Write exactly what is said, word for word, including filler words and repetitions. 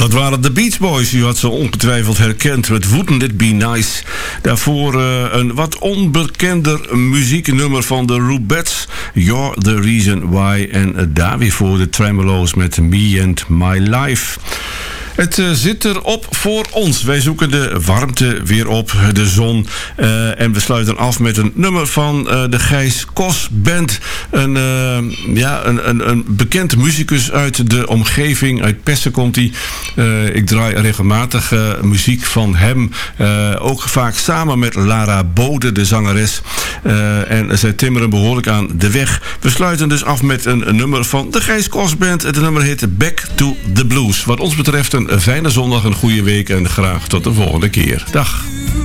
Dat waren de Beach Boys. U had ze ongetwijfeld herkend met Wouldn't It Be Nice. Daarvoor uh, een wat onbekender muzieknummer van de Rubettes. You're the Reason Why. En uh, daar weer voor de Tremolo's met Me and My Life. Het uh, zit erop voor ons. Wij zoeken de warmte weer op, de zon. Uh, en we sluiten af met een nummer van uh, de Gijs Kos Band. Een, uh, ja, een, een, een bekend muzikus uit de omgeving. Uit Pessen komt hij. Uh, ik draai regelmatig uh, muziek van hem. Uh, ook vaak samen met Lara Bode, de zangeres. Uh, en zij timmeren behoorlijk aan de weg. We sluiten dus af met een, een nummer van de Gijs Kos Band. Het nummer heet Back to the Blues. Wat ons betreft een Een fijne zondag, een goede week en graag tot de volgende keer. Dag.